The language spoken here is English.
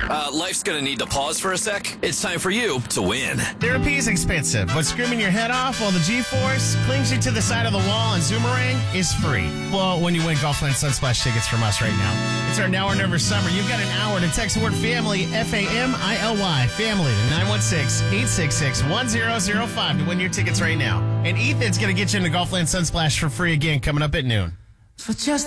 Life's gonna need to pause for a sec. It's time for you to win. Therapy is expensive, but screaming your head off while the G-Force clings you to the side of the wall on Zoomerang is free. Well, when you win Golfland Sunsplash tickets from us right now. It's our Now or Never Summer. You've got an hour to text the word family, F-A-M-I-L-Y, family to 916-866-1005 to win your tickets right now. And Ethan's going to get you into Golfland Sunsplash for free again coming up at noon. For just